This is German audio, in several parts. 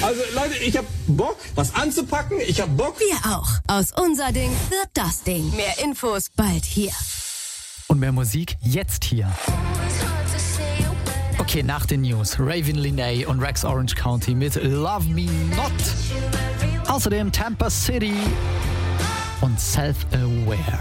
Also Leute, ich hab Bock, was anzupacken. Ich hab Bock. Wir auch. Aus unser Ding wird das Ding. Mehr Infos bald hier. Und mehr Musik jetzt hier. Okay, nach den News. Raven Linnae und Rex Orange County mit Love Me Not. Außerdem Tampa City und Self-Aware.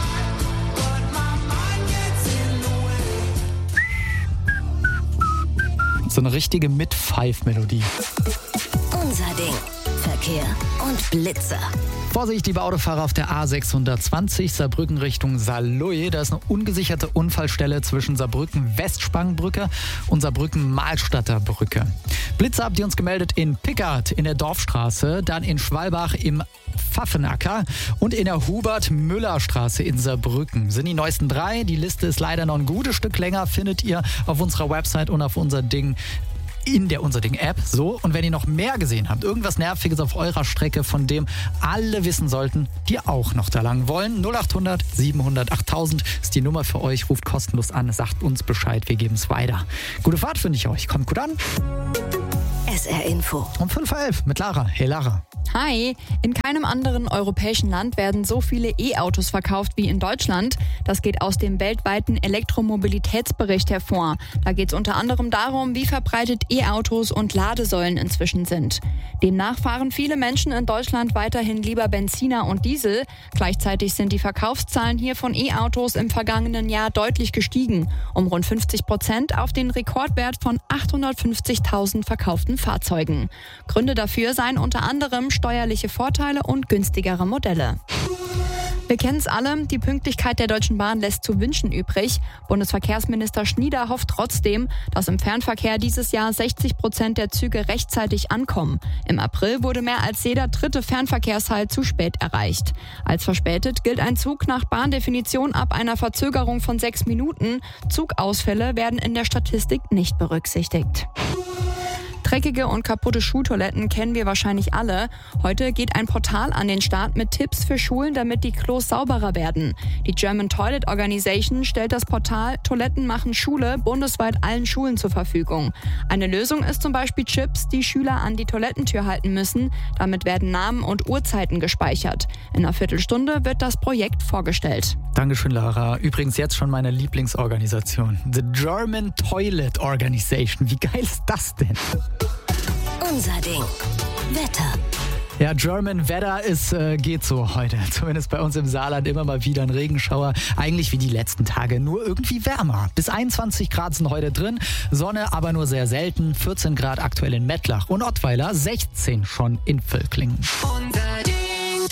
So eine richtige Mit-5-Melodie. Unser Ding. Verkehr und Blitzer. Vorsicht, liebe Autofahrer auf der A620 Saarbrücken Richtung Saarlouis. Da ist eine ungesicherte Unfallstelle zwischen Saarbrücken-Westspangenbrücke und Saarbrücken-Mahlstadter Brücke. Blitzer habt ihr uns gemeldet in Pickert in der Dorfstraße, dann in Schwalbach im Pfaffenacker und in der Hubert-Müller-Straße in Saarbrücken. Sind die neuesten 3. Die Liste ist leider noch ein gutes Stück länger, findet ihr auf unserer Website und auf Unser Ding in der Unser Ding-App. So, und wenn ihr noch mehr gesehen habt, irgendwas Nerviges auf eurer Strecke, von dem alle wissen sollten, die auch noch da lang wollen, 0800 700 8000 ist die Nummer für euch. Ruft kostenlos an, sagt uns Bescheid, wir geben es weiter. Gute Fahrt wünsche ich euch. Kommt gut an. SR Info. Um 5:11 Uhr mit Lara. Hey Lara. Hi, in keinem anderen europäischen Land werden so viele E-Autos verkauft wie in Deutschland. Das geht aus dem weltweiten Elektromobilitätsbericht hervor. Da geht es unter anderem darum, wie verbreitet E-Autos und Ladesäulen inzwischen sind. Demnach fahren viele Menschen in Deutschland weiterhin lieber Benziner und Diesel. Gleichzeitig sind die Verkaufszahlen hier von E-Autos im vergangenen Jahr deutlich gestiegen, um rund 50% auf den Rekordwert von 850.000 verkauften Fahrzeugen. Gründe dafür seien unter anderem steuerliche Vorteile und günstigere Modelle. Wir kennen es alle, die Pünktlichkeit der Deutschen Bahn lässt zu wünschen übrig. Bundesverkehrsminister Schnieder hofft trotzdem, dass im Fernverkehr dieses Jahr 60% der Züge rechtzeitig ankommen. Im April wurde mehr als jeder 3. Fernverkehrshalt zu spät erreicht. Als verspätet gilt ein Zug nach Bahndefinition ab einer Verzögerung von 6 Minuten. Zugausfälle werden in der Statistik nicht berücksichtigt. Dreckige und kaputte Schultoiletten kennen wir wahrscheinlich alle. Heute geht ein Portal an den Start mit Tipps für Schulen, damit die Klos sauberer werden. Die German Toilet Organization stellt das Portal Toiletten machen Schule bundesweit allen Schulen zur Verfügung. Eine Lösung ist zum Beispiel Chips, die Schüler an die Toilettentür halten müssen. Damit werden Namen und Uhrzeiten gespeichert. In einer Viertelstunde wird das Projekt vorgestellt. Dankeschön, Lara. Übrigens jetzt schon meine Lieblingsorganisation. The German Toilet Organization. Wie geil ist das denn? Unser Ding. Wetter. Ja, German Wetter geht so heute. Zumindest bei uns im Saarland immer mal wieder ein Regenschauer. Eigentlich wie die letzten Tage, nur irgendwie wärmer. Bis 21 Grad sind heute drin. Sonne aber nur sehr selten. 14 Grad aktuell in Mettlach und Ottweiler. 16 schon in Völklingen. Unser Ding.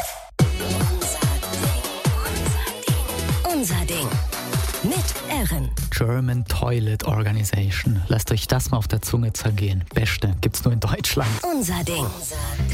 Unser Ding. Mit Erin. German Toilet Organization. Lasst euch das mal auf der Zunge zergehen. Beste gibt's nur in Deutschland. Unser Ding.